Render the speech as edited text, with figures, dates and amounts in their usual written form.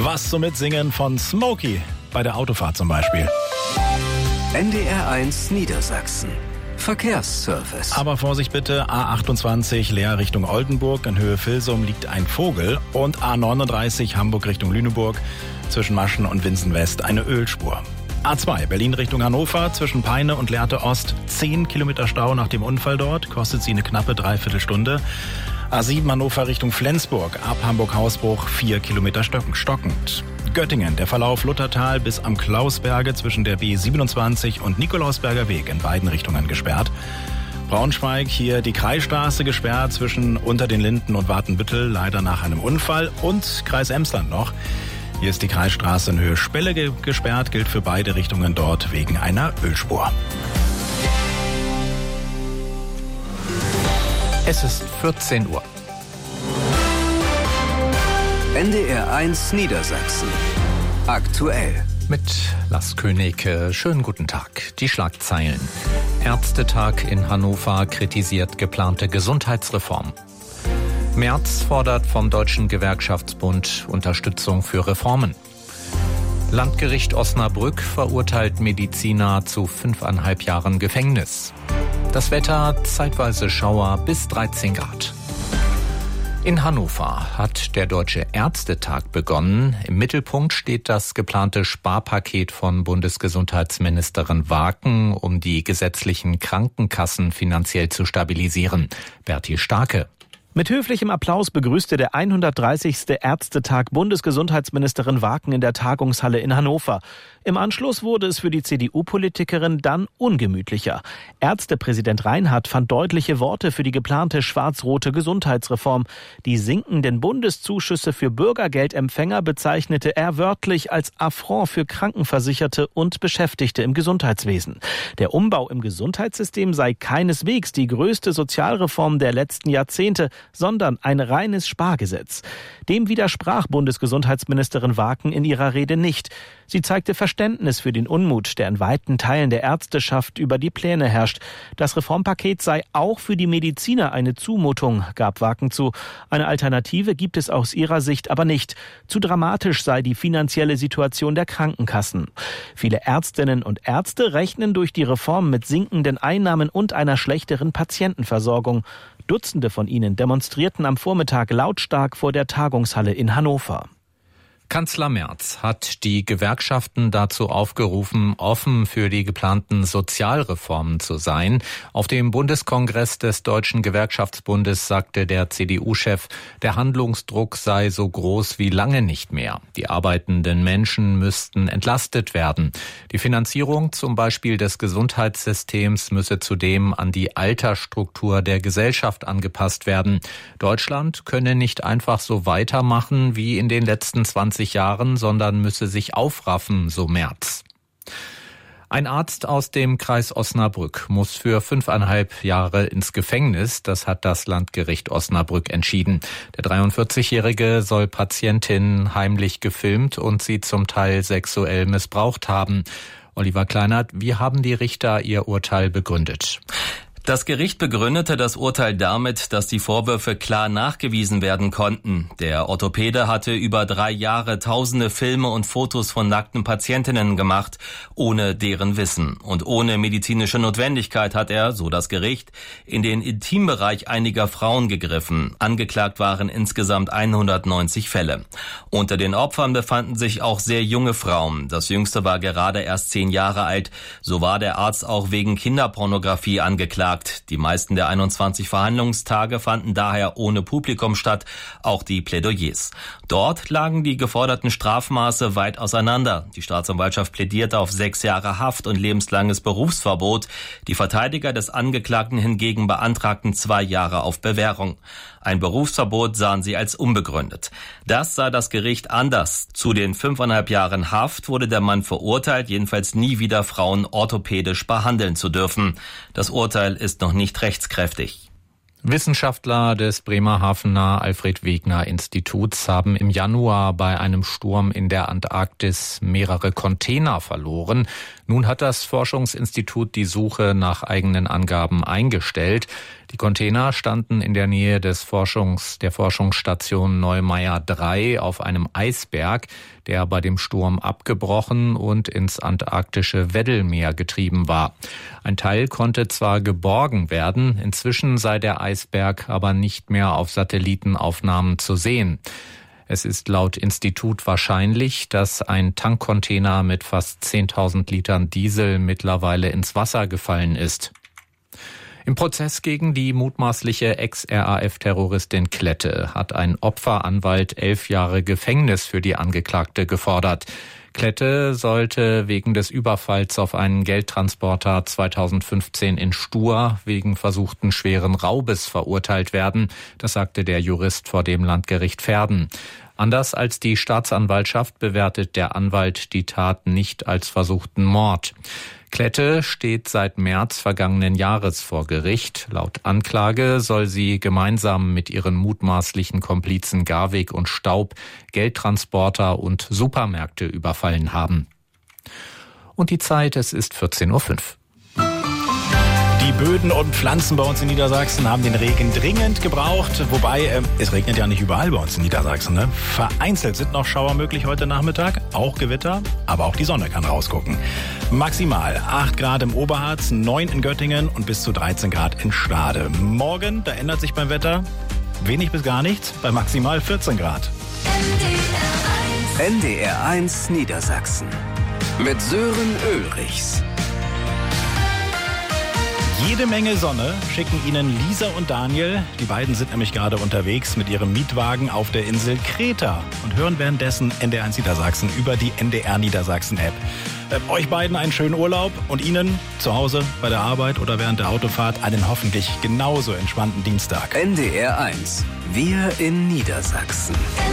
Was zum Mitsingen von Smokey bei der Autofahrt zum Beispiel. NDR1 Niedersachsen. Verkehrsservice. Aber Vorsicht bitte, A28 Leer Richtung Oldenburg, in Höhe Vilsum liegt ein Vogel und A39 Hamburg Richtung Lüneburg, zwischen Maschen und Winsen-West eine Ölspur. A2 Berlin Richtung Hannover, zwischen Peine und Lehrte Ost 10 Kilometer Stau nach dem Unfall dort, kostet sie eine knappe Dreiviertelstunde. A7 Hannover Richtung Flensburg, ab Hamburg-Hausbruch 4 Kilometer stockend. Göttingen, der Verlauf Luthertal bis am Klausberge zwischen der B27 und Nikolausberger Weg in beiden Richtungen gesperrt. Braunschweig, hier die Kreisstraße gesperrt zwischen Unter den Linden und Watenbüttel, leider nach einem Unfall. Und Kreis Emsland noch. Hier ist die Kreisstraße in Höhe Spelle gesperrt, gilt für beide Richtungen dort wegen einer Ölspur. Es ist 14 Uhr. NDR1 Niedersachsen. Aktuell. Mit Lars König. Schönen guten Tag. Die Schlagzeilen. Ärztetag in Hannover kritisiert geplante Gesundheitsreform. Merz fordert vom Deutschen Gewerkschaftsbund Unterstützung für Reformen. Landgericht Osnabrück verurteilt Mediziner zu 5,5 Jahren Gefängnis. Das Wetter, zeitweise Schauer bis 13 Grad. In Hannover hat der Deutsche Ärztetag begonnen. Im Mittelpunkt steht das geplante Sparpaket von Bundesgesundheitsministerin Waken, um die gesetzlichen Krankenkassen finanziell zu stabilisieren. Berti Starke. Mit höflichem Applaus begrüßte der 130. Ärztetag Bundesgesundheitsministerin Waken in der Tagungshalle in Hannover. Im Anschluss wurde es für die CDU-Politikerin dann ungemütlicher. Ärztepräsident Reinhardt fand deutliche Worte für die geplante schwarz-rote Gesundheitsreform. Die sinkenden Bundeszuschüsse für Bürgergeldempfänger bezeichnete er wörtlich als Affront für Krankenversicherte und Beschäftigte im Gesundheitswesen. Der Umbau im Gesundheitssystem sei keineswegs die größte Sozialreform der letzten Jahrzehnte, sondern ein reines Spargesetz. Dem widersprach Bundesgesundheitsministerin Waken in ihrer Rede nicht. Sie zeigte Verständnis für den Unmut, der in weiten Teilen der Ärzteschaft über die Pläne herrscht. Das Reformpaket sei auch für die Mediziner eine Zumutung, gab Waken zu. Eine Alternative gibt es aus ihrer Sicht aber nicht. Zu dramatisch sei die finanzielle Situation der Krankenkassen. Viele Ärztinnen und Ärzte rechnen durch die Reform mit sinkenden Einnahmen und einer schlechteren Patientenversorgung. Dutzende von ihnen demonstrierten am Vormittag lautstark vor der Tagungshalle in Hannover. Kanzler Merz hat die Gewerkschaften dazu aufgerufen, offen für die geplanten Sozialreformen zu sein. Auf dem Bundeskongress des Deutschen Gewerkschaftsbundes sagte der CDU-Chef, der Handlungsdruck sei so groß wie lange nicht mehr. Die arbeitenden Menschen müssten entlastet werden. Die Finanzierung zum Beispiel des Gesundheitssystems müsse zudem an die Altersstruktur der Gesellschaft angepasst werden. Deutschland könne nicht einfach so weitermachen wie in den letzten 20 Jahren, sondern müsse sich aufraffen, so Merz. Ein Arzt aus dem Kreis Osnabrück muss für 5,5 Jahre ins Gefängnis. Das hat das Landgericht Osnabrück entschieden. Der 43-Jährige soll Patientinnen heimlich gefilmt und sie zum Teil sexuell missbraucht haben. Oliver Kleinert, wie haben die Richter ihr Urteil begründet? Das Gericht begründete das Urteil damit, dass die Vorwürfe klar nachgewiesen werden konnten. Der Orthopäde hatte über 3 Jahre tausende Filme und Fotos von nackten Patientinnen gemacht, ohne deren Wissen. Und ohne medizinische Notwendigkeit hat er, so das Gericht, in den Intimbereich einiger Frauen gegriffen. Angeklagt waren insgesamt 190 Fälle. Unter den Opfern befanden sich auch sehr junge Frauen. Das jüngste war gerade erst 10 Jahre alt. So war der Arzt auch wegen Kinderpornografie angeklagt. Die meisten der 21 Verhandlungstage fanden daher ohne Publikum statt, auch die Plädoyers. Dort lagen die geforderten Strafmaße weit auseinander. Die Staatsanwaltschaft plädierte auf 6 Jahre Haft und lebenslanges Berufsverbot. Die Verteidiger des Angeklagten hingegen beantragten 2 Jahre auf Bewährung. Ein Berufsverbot sahen sie als unbegründet. Das sah das Gericht anders. Zu den 5,5 Jahren Haft wurde der Mann verurteilt, jedenfalls nie wieder Frauen orthopädisch behandeln zu dürfen. Das Urteil ist noch nicht rechtskräftig. Wissenschaftler des Bremerhavener Alfred-Wegener-Instituts haben im Januar bei einem Sturm in der Antarktis mehrere Container verloren. Nun hat das Forschungsinstitut die Suche nach eigenen Angaben eingestellt. Die Container standen in der Nähe der Forschungsstation Neumayer 3 auf einem Eisberg, der bei dem Sturm abgebrochen und ins antarktische Weddellmeer getrieben war. Ein Teil konnte zwar geborgen werden, inzwischen sei der Eisberg aber nicht mehr auf Satellitenaufnahmen zu sehen. Es ist laut Institut wahrscheinlich, dass ein Tankcontainer mit fast 10.000 Litern Diesel mittlerweile ins Wasser gefallen ist. Im Prozess gegen die mutmaßliche Ex-RAF-Terroristin Klette hat ein Opferanwalt 11 Jahre Gefängnis für die Angeklagte gefordert. Klette sollte wegen des Überfalls auf einen Geldtransporter 2015 in Stur wegen versuchten schweren Raubes verurteilt werden. Das sagte der Jurist vor dem Landgericht Verden. Anders als die Staatsanwaltschaft bewertet der Anwalt die Tat nicht als versuchten Mord. Klette steht seit März vergangenen Jahres vor Gericht. Laut Anklage soll sie gemeinsam mit ihren mutmaßlichen Komplizen Garwig und Staub Geldtransporter und Supermärkte überfallen haben. Und die Zeit, es ist 14:05 Uhr. Die Böden und Pflanzen bei uns in Niedersachsen haben den Regen dringend gebraucht. Wobei, es regnet ja nicht überall bei uns in Niedersachsen. Ne? Vereinzelt sind noch Schauer möglich heute Nachmittag, auch Gewitter, aber auch die Sonne kann rausgucken. Maximal 8 Grad im Oberharz, 9 in Göttingen und bis zu 13 Grad in Stade. Morgen, da ändert sich beim Wetter wenig bis gar nichts, bei maximal 14 Grad. NDR1 Niedersachsen mit Sören Ulrichs. Jede Menge Sonne schicken Ihnen Lisa und Daniel. Die beiden sind nämlich gerade unterwegs mit ihrem Mietwagen auf der Insel Kreta und hören währenddessen NDR1 Niedersachsen über die NDR Niedersachsen App. Euch beiden einen schönen Urlaub und Ihnen zu Hause, bei der Arbeit oder während der Autofahrt einen hoffentlich genauso entspannten Dienstag. NDR1, wir in Niedersachsen.